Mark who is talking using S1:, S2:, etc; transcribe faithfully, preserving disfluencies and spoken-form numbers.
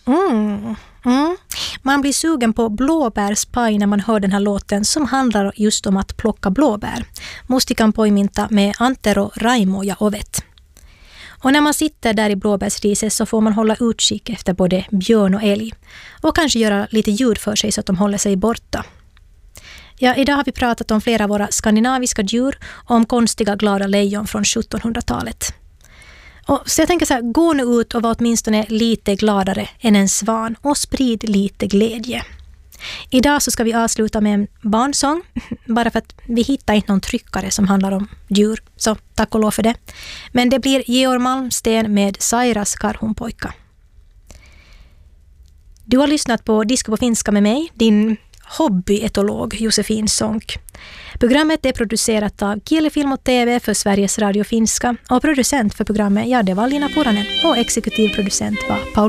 S1: Mm. Mm. Man blir sugen på blåbärspaj när man hör den här låten som handlar just om att plocka blåbär. Mustikan poiminta med Antero Raimo ja Ovet. Och när man sitter där i blåbärsriset så får man hålla utkik efter både björn och älg. Och kanske göra lite ljud för sig så att de håller sig borta. Ja, idag har vi pratat om flera av våra skandinaviska djur och om konstiga glada lejon från sjuttonhundratalet. Och så jag tänker så här, gå nu ut och var åtminstone lite gladare än en svan och sprid lite glädje. Idag så ska vi avsluta med en barnsång, bara för att vi hittar inte någon tryckare som handlar om djur, så tack och lov för det. Men det blir Georg Malmsten med Sairas karhunpojka. Du har lyssnat på Disco på finska med mig, din hobbyetolog Josefin Sonck. Programmet är producerat av Kielefilm och T V för Sveriges Radio Finska och producent för programmet, ja, det var Lina Puranen och exekutiv producent var Paul